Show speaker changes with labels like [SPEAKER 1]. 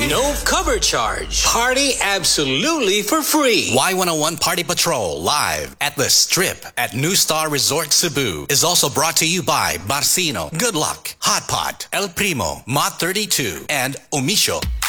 [SPEAKER 1] No cover charge. Party absolutely for free.
[SPEAKER 2] Y101 Party Patrol live at the Strip at New Star Resort Cebu is also brought to you by Marcino, Good Luck, Hot Pot, El Primo, Mott 32, and Omisho.